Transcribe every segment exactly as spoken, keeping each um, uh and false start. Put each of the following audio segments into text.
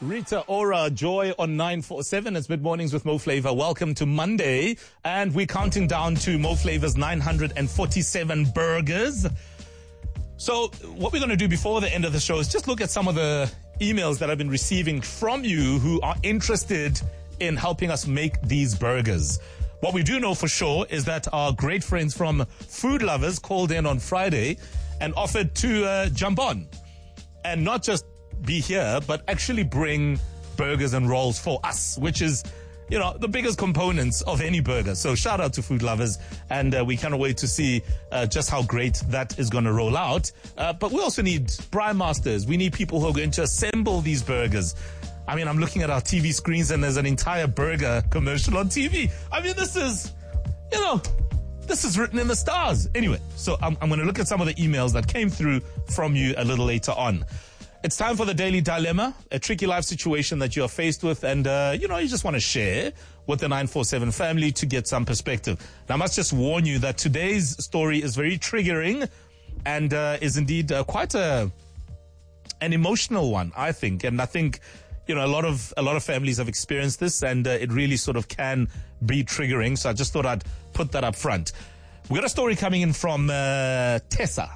Rita Ora, Joy on nine forty-seven. It's Mid Mornings with Mo Flava. Welcome to Monday. And we're counting down to Mo Flava's nine hundred forty-seven burgers. So what we're going to do before the end of the show is just look at some of the emails that I've been receiving from you who are interested in helping us make these burgers. What we do know for sure is that our great friends from Food Lovers called in on Friday and offered to uh, jump on and not just be here, but actually bring burgers and rolls for us, which is, you know, the biggest components of any burger. So shout out to Food Lovers, and uh, we cannot wait to see uh, just how great that is going to roll out. Uh, but we also need braai masters. We need people who are going to assemble these burgers. I mean, I'm looking at our T V screens and there's an entire burger commercial on T V. I mean, this is, you know, this is written in the stars. Anyway, so I'm, I'm going to look at some of the emails that came through from you a little later on. It's time for the Daily Dilemma, a tricky life situation that you are faced with, and, uh, you know, you just want to share with the nine forty-seven family to get some perspective. Now, I must just warn you that today's story is very triggering and uh, is indeed uh, quite a an emotional one, I think. And I think, you know, a lot of a lot of families have experienced this, and uh, it really sort of can be triggering. So I just thought I'd put that up front. We got a story coming in from uh, Tessa.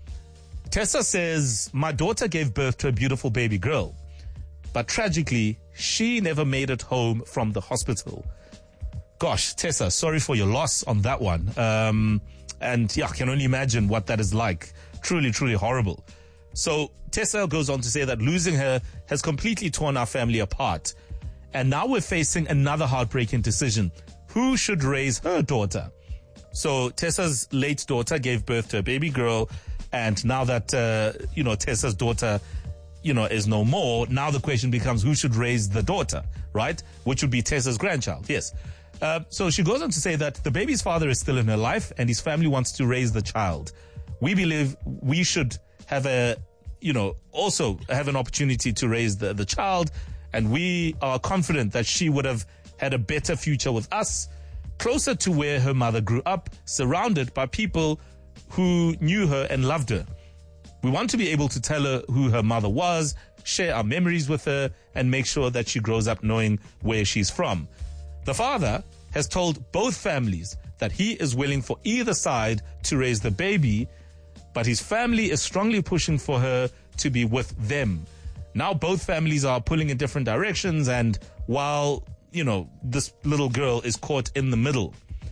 Tessa says, my daughter gave birth to a beautiful baby girl, but tragically, she never made it home from the hospital. Gosh, Tessa, sorry for your loss on that one. Um, and yeah, I can only imagine what that is like. Truly, truly horrible. So Tessa goes on to say that losing her has completely torn our family apart. And now we're facing another heartbreaking decision. Who should raise her daughter? So Tessa's late daughter gave birth to a baby girl. And now that, uh, you know, Tessa's daughter, you know, is no more, now the question becomes who should raise the daughter, right? Which would be Tessa's grandchild, yes. Uh, so she goes on to say that the baby's father is still in her life and his family wants to raise the child. We believe we should have a, you know, also have an opportunity to raise the, the child. And we are confident that she would have had a better future with us, closer to where her mother grew up, surrounded by people who knew her and loved her. We want to be able to tell her who her mother was, share our memories with her, and make sure that she grows up knowing where she's from. The father has told both families that he is willing for either side to raise the baby, but his family is strongly pushing for her to be with them. Now both families are pulling in different directions, and while, you know, this little girl is caught in the middle.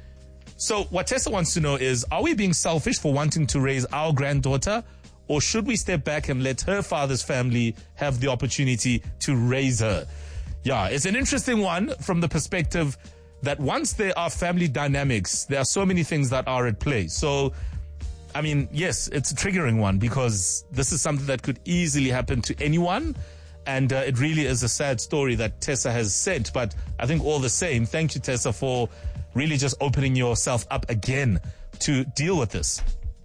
So what Tessa wants to know is, are we being selfish for wanting to raise our granddaughter, or should we step back and let her father's family have the opportunity to raise her? Yeah, it's an interesting one from the perspective that once there are family dynamics, there are so many things that are at play. So, I mean, yes, it's a triggering one because this is something that could easily happen to anyone. And uh, it really is a sad story that Tessa has sent. But I think all the same, thank you, Tessa, for really just opening yourself up again to deal with this.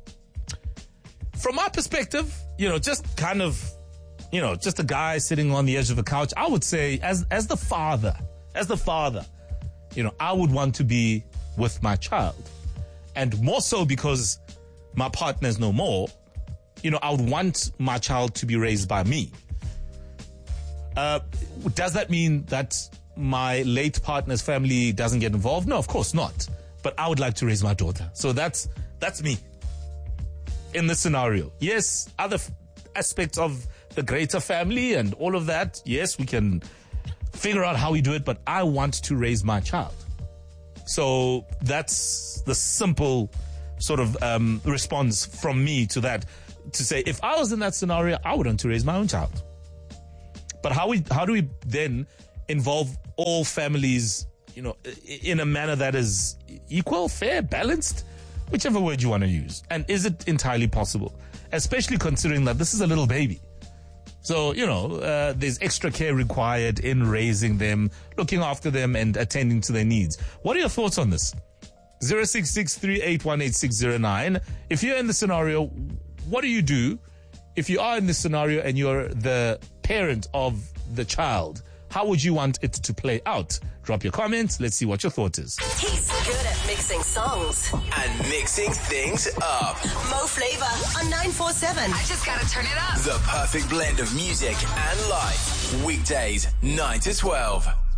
From my perspective, you know, just kind of, you know, just a guy sitting on the edge of the couch, I would say as, as the father, as the father, you know, I would want to be with my child. And more so because my partner is no more, you know, I would want my child to be raised by me. Uh, does that mean that my late partner's family doesn't get involved? No, of course not. But I would like to raise my daughter. So that's that's me in this scenario. Yes, other f- aspects of the greater family and all of that, yes, we can figure out how we do it, but I want to raise my child. So that's the simple sort of um, response from me to that, to say if I was in that scenario, I would want to raise my own child. But how we how do we then involve all families, you know, in a manner that is equal, fair, balanced, whichever word you want to use? And is it entirely possible? Especially considering that this is a little baby. So, you know, uh, there's extra care required in raising them, looking after them and attending to their needs. What are your thoughts on this? zero six six three eight one eight six zero nine. If you're in the scenario, what do you do? If you are in this scenario and you're the parent of the child, How would you want it to play out? Drop your comments. Let's see what your thought is. He's good at mixing songs and mixing things up. Mo Flava on nine four seven. I just gotta turn it up. The perfect blend of music and life. Weekdays, nine to twelve.